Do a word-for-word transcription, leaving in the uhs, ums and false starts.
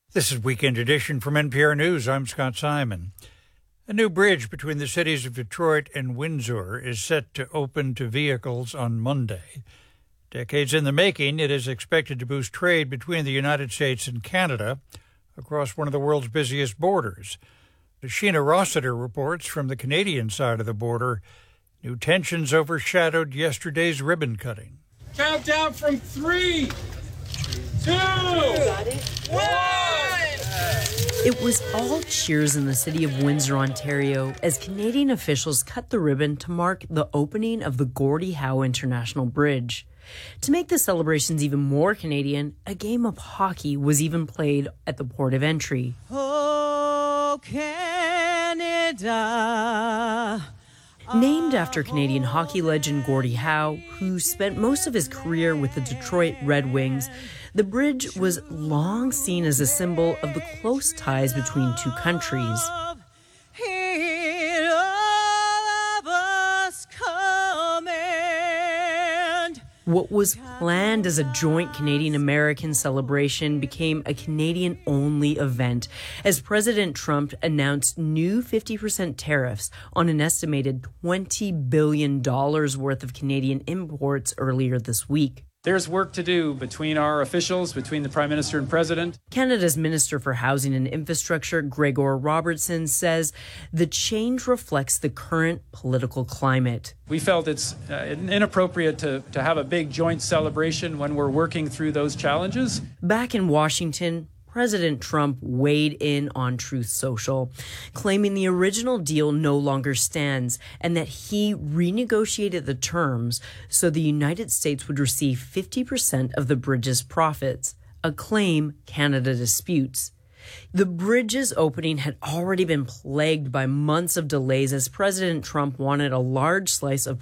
This is Weekend Edition from N P R News. I'm Scott Simon. A new bridge between the cities of Detroit and Windsor is set to open to vehicles on Monday. Decades in the making, it is expected to boost trade between the United States and Canada across one of the world's busiest borders. Sheena Rossiter reports from the Canadian side of the border. New tensions overshadowed yesterday's ribbon cutting. Countdown from three, two, one! It was all cheers in the city of Windsor, Ontario, as Canadian officials cut the ribbon to mark the opening of the Gordie Howe International Bridge. To make the celebrations even more Canadian, a game of hockey was even played at the port of entry. Oh, Canada. Named after Canadian hockey legend Gordie Howe, who spent most of his career with the Detroit Red Wings, the bridge was long seen as a symbol of the close ties between two countries. What was planned as a joint Canadian-American celebration became a Canadian-only event as President Trump announced new fifty percent tariffs on an estimated twenty billion dollars worth of Canadian imports earlier this week. There's work to do between our officials, between the Prime Minister and President. Canada's Minister for Housing and Infrastructure, Gregor Robertson, says the change reflects the current political climate. We felt it's uh, inappropriate to, to have a big joint celebration when we're working through those challenges. Back in Washington, President Trump weighed in on Truth Social, claiming the original deal no longer stands and that he renegotiated the terms so the United States would receive fifty percent of the bridge's profits, a claim Canada disputes. The bridge's opening had already been plagued by months of delays as President Trump wanted a large slice of